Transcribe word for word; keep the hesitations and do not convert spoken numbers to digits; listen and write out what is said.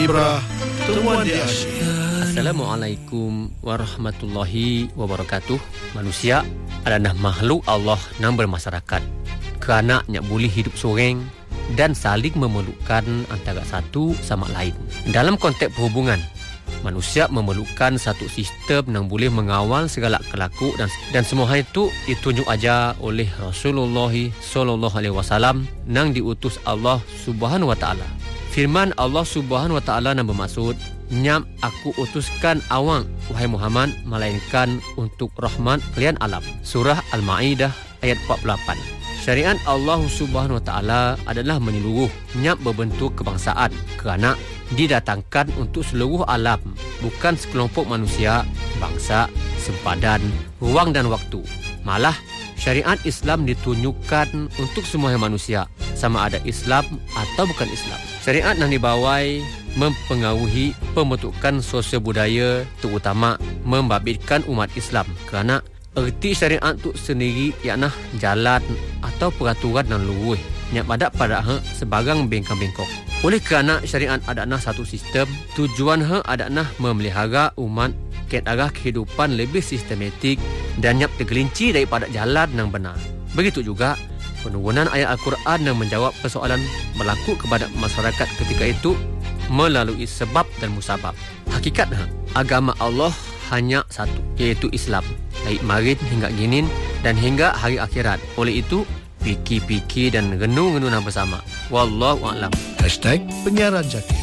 Ibrah, temuan di asyik. Assalamualaikum warahmatullahi wabarakatuh. Manusia adalah makhluk Allah yang bermasyarakat. Kerana nak boleh hidup seorang dan saling memerlukan antara satu sama lain. Dalam konteks perhubungan, manusia memerlukan satu sistem yang boleh mengawal segala kelaku dan dan semua hal itu ditunjuk aja oleh Rasulullah sallallahu alaihi wasallam yang diutus Allah Subhanahu wa taala. Firman Allah Subhanahu wa taala yang bermaksud, "Nyam aku utuskan awang wahai Muhammad melainkan untuk rahmat kalian alam." Surah Al-Maidah ayat empat puluh lapan. Syariat Allah Subhanahu wa taala adalah menyeluruh, nyap berbentuk kebangsaan kerana didatangkan untuk seluruh alam, bukan sekelompok manusia, bangsa, sempadan, ruang dan waktu. Malah, syariat Islam ditunjukkan untuk semua manusia, sama ada Islam atau bukan Islam. Syariat yang dibawai mempengaruhi pembentukan sosial budaya, terutama membabitkan umat Islam kerana erti syariat tu sendiri ialah jalan atau peraturan yang luruh yang padat pada hak sebarang bengkang-bengkok. Oleh kerana syariat adalah satu sistem, tujuan hak adalah memelihara umat ke arah kehidupan lebih sistematik dan yang tergelinci daripada jalan yang benar. Begitu juga penurunan ayat Al-Quran yang menjawab persoalan berlaku kepada masyarakat ketika itu melalui sebab dan musabab. Hakikatnya agama Allah hanya satu, iaitu Islam, dari marin hingga ginin dan hingga hari akhirat. Oleh itu, fikir-fikir dan renung-renung bersama. Wallahu a'lam. Hashtag Penyiaran Jati.